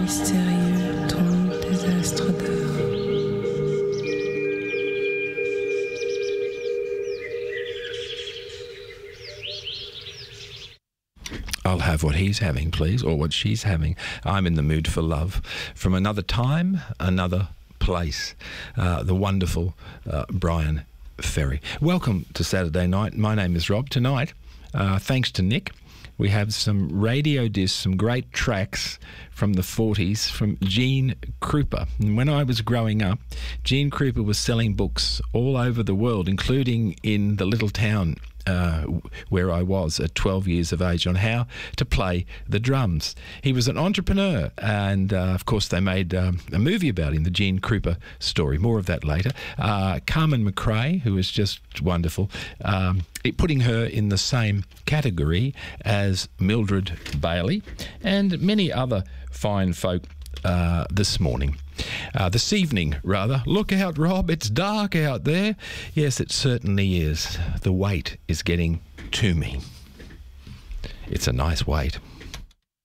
mystérieux tombent des astres d'or. I'll have what he's having, please, or what she's having. I'm in the mood for love. From another time, another place. The wonderful Bryan Ferry. Welcome to Saturday Night. My name is Rob. Tonight, thanks to Nick, we have some radio discs, some great tracks from the 40s from Gene Krupa. And when I was growing up, Gene Krupa was selling books all over the world, including in the little town where I was at 12 years of age, on how to play the drums. He was an entrepreneur, and of course they made a movie about him, the Gene Krupa story. More of that later. Carmen McRae, who is just wonderful, putting her in the same category as Mildred Bailey and many other fine folk this evening, rather. Look out, Rob, it's dark out there. Yes, it certainly is. The weight is getting to me. It's a nice weight.